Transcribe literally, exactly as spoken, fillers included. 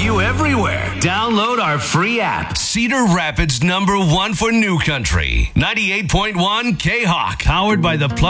you everywhere. Download our free app. Cedar Rapids number one for new country. ninety-eight point one K-Hawk. Powered by the Plum